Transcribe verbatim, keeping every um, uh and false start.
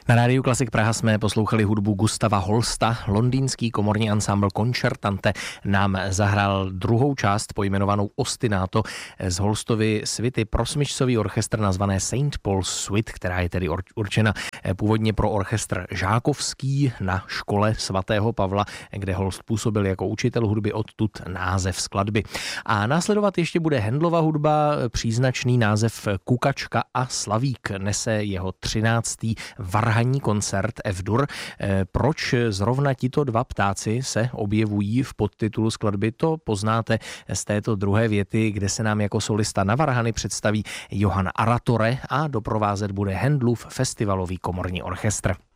Na rádiu Klasik Praha jsme poslouchali hudbu Gustava Holsta. Londýnský komorní ansámbl Concertante nám zahrál druhou část pojmenovanou Ostinato z Holstovy svity pro smyčcový orchestr nazvané Saint Paul's Suite, která je tedy určena původně pro orchestr žákovský na škole svatého Pavla, kde Holst působil jako učitel hudby, odtud název skladby. A následovat ještě bude Handlova hudba, příznačný název Kukačka a Slavík nese jeho třináctý varhanní koncert F-dur. Proč zrovna tito dva ptáci se objevují v podtitulu skladby, to poznáte z této druhé věty, kde se nám jako solista na varhany představí Johann Aratore a doprovázet bude Handlův festivalový komorní orchestr.